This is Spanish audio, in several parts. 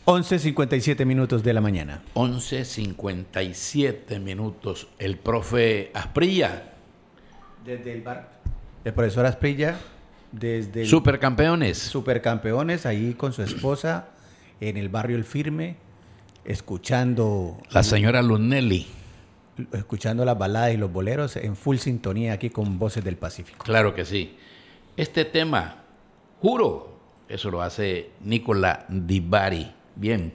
11:57 minutos de la mañana. 11:57 minutos. El profe Asprilla. Desde el bar. El profesor Asprilla, desde el Supercampeones. Supercampeones, ahí con su esposa, en el barrio El Firme, escuchando La señora Lunelli. las baladas y los boleros en full sintonía aquí con Voces del Pacífico. Claro que sí. Este tema, juro, eso lo hace Nicola Di Bari. Bien.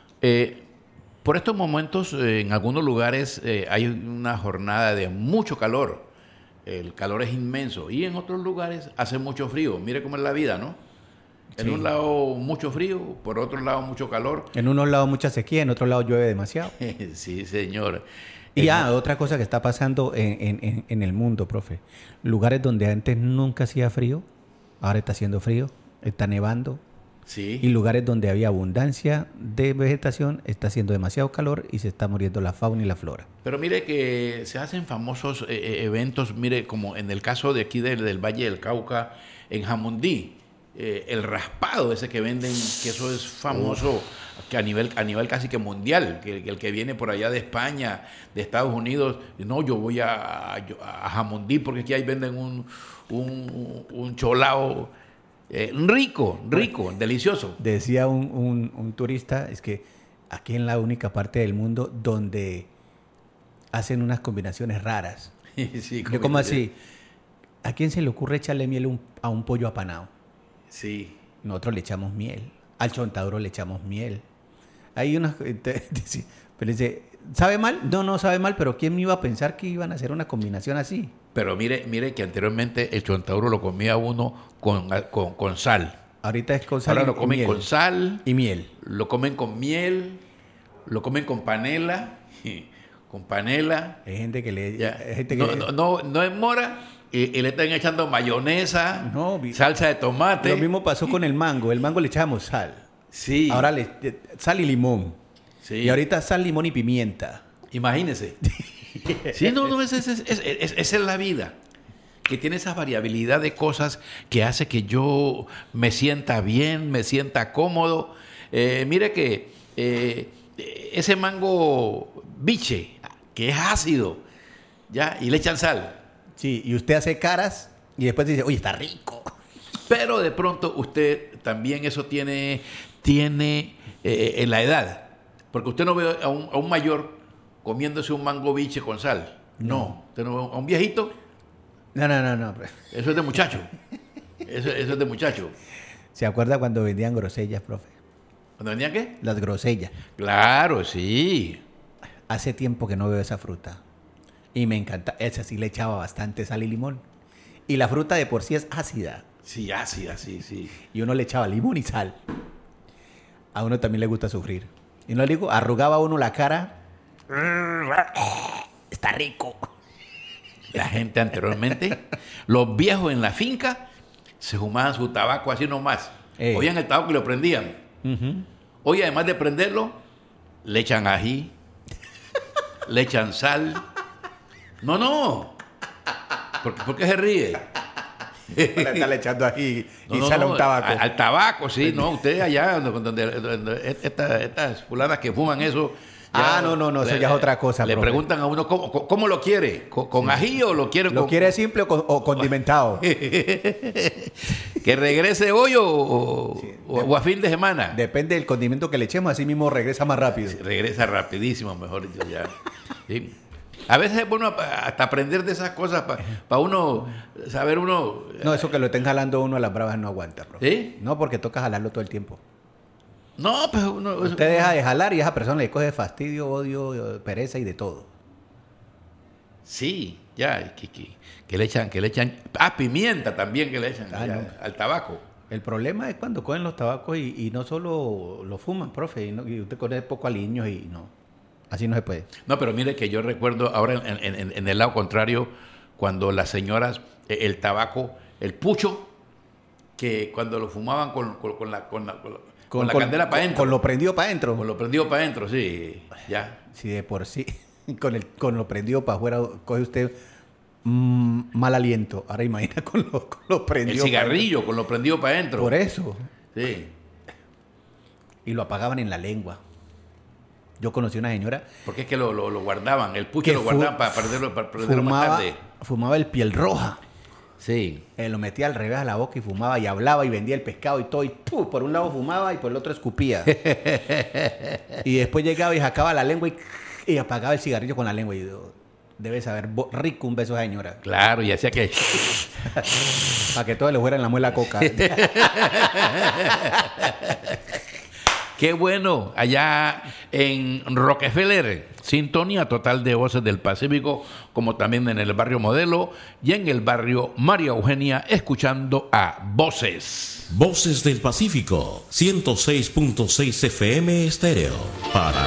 Por estos momentos, en algunos lugares hay una jornada de mucho calor. El calor es inmenso. Y en otros lugares hace mucho frío. Mire cómo es la vida, ¿no? En Sí. un lado mucho frío, por otro lado mucho calor. En unos lados mucha sequía, en otros lados llueve demasiado. Sí, señor. Y otra cosa que está pasando en el mundo, profe. Lugares donde antes nunca hacía frío, ahora está haciendo frío, está nevando. Sí. Y lugares donde había abundancia de vegetación, está haciendo demasiado calor y se está muriendo la fauna y la flora. Pero mire que se hacen famosos eventos, mire, como en el caso de aquí del Valle del Cauca, en Jamundí, el raspado ese que venden, que eso es famoso que a nivel casi que mundial, que el que viene por allá de España, de Estados Unidos, no, yo voy a Jamundí porque aquí ahí venden un cholao rico, delicioso. Decía un turista, es que aquí en la única parte del mundo donde hacen unas combinaciones raras. Sí, Yo como así, ¿a quién se le ocurre echarle miel a un pollo apanado? Sí. Nosotros le echamos miel. Al chontaduro le echamos miel. Hay unas... pero dice, ¿sabe mal? No sabe mal, pero ¿quién me iba a pensar que iban a hacer una combinación así? Pero mire que anteriormente el chontaduro lo comía uno con sal. Ahorita es con sal. Ahora lo comen miel. con sal. Y miel. Lo comen con miel. Lo comen con panela. Con panela. Hay gente que le... Ya. Hay gente que No es mora. Y le están echando mayonesa, No, salsa de tomate. Lo mismo pasó con el mango. El mango le echábamos sal. Sí. Ahora sal y limón. Sí. Y ahorita sal, limón y pimienta. Imagínese. Sí, no, esa es la vida. Que tiene esa variabilidad de cosas que hace que yo me sienta bien, me sienta cómodo. Mire que ese mango biche, que es ácido, ¿ya? Y le echan sal. Sí, y usted hace caras y después dice, oye, está rico. Pero de pronto usted también eso tiene en la edad. Porque usted no ve a un mayor comiéndose un mango biche con sal. No. Usted no ve a un viejito. No. Eso es de muchacho. Eso es de muchacho. ¿Se acuerda cuando vendían grosellas, profe? ¿Cuándo venía qué? Las grosellas. Claro, sí. Hace tiempo que no veo esa fruta. Y me encanta. Esa sí le echaba bastante sal y limón. Y la fruta de por sí es ácida. Sí, ácida, sí. Y uno le echaba limón y sal. A uno también le gusta sufrir. Y no le digo, arrugaba uno la cara. Está rico. La gente anteriormente, los viejos en la finca, se fumaban su tabaco así nomás. Oían el tabaco y lo prendían. Uh-huh. Hoy, además de prenderlo, le echan ají, le echan sal. No. ¿Por qué se ríe? Le está echando ahí y No, sale un tabaco. Al tabaco, sí, no. Ustedes allá, donde estas fulanas que fuman eso. No, eso ya es otra cosa. Le profe. preguntan a uno, ¿cómo lo quiere? ¿Con ají o lo quiere ¿Lo con...? quiere simple o condimentado? ¿Que regrese hoy o a fin de semana? Depende del condimento que le echemos, así mismo regresa más rápido. Regresa rapidísimo, mejor dicho, ya. Sí. A veces es bueno hasta aprender de esas cosas para uno saber uno... No, eso que lo estén jalando uno a las bravas no aguanta, profe. ¿Sí? No, porque toca jalarlo todo el tiempo. No, pues uno... Usted deja de jalar y a esa persona le coge fastidio, odio, pereza y de todo. Sí, ya, que le echan... pimienta también que le echan No. al tabaco. El problema es cuando cogen los tabacos y no solo lo fuman, profe, y usted coge poco a niños y no. Así no se puede. No, pero mire que yo recuerdo ahora en el lado contrario, cuando las señoras, el tabaco, el pucho, que cuando lo fumaban con la candela para adentro. Con lo prendido para adentro. Con lo prendido para adentro, sí, ya. Si de por sí, con lo prendido para afuera, coge usted mal aliento. Ahora imagina con lo prendido. El cigarrillo, con lo prendido para adentro. Por eso. Sí. y lo apagaban en la lengua. Yo conocí una señora... Porque es que lo guardaban, el pucho lo guardaban para perderlo más tarde. Fumaba el piel roja. Sí. Lo metía al revés a la boca y fumaba y hablaba y vendía el pescado y todo. Y por un lado fumaba y por el otro escupía. Y después llegaba y sacaba la lengua y apagaba el cigarrillo con la lengua. Y yo, debe saber rico un beso a esa señora. Claro, y hacía que... para que todo le fuera en la muela coca. Qué bueno, allá en Rockefeller, sintonía total de Voces del Pacífico, como también en el barrio Modelo y en el barrio María Eugenia, escuchando a Voces. Voces del Pacífico, 106.6 FM estéreo, para